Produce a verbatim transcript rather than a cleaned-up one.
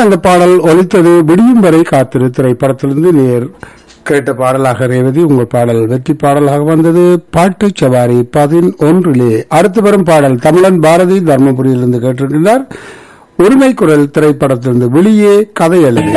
அந்த பாடல் ஒலித்தது விடியும் வரை காத்திரு திரைப்படத்திலிருந்து நேர் கேட்ட பாடலாக ரேவதி உங்கள் பாடல் வெற்றி பாடலாக வந்தது. பாட்டு சவாரி பதினொன்றிலே அடுத்து வரும் பாடல் தமிழன் பாரதி தர்மபுரியிலிருந்து கேட்டிருக்கின்றார். உரிமை குரல் திரைப்படத்திலிருந்து வெளியே கதை எழுதி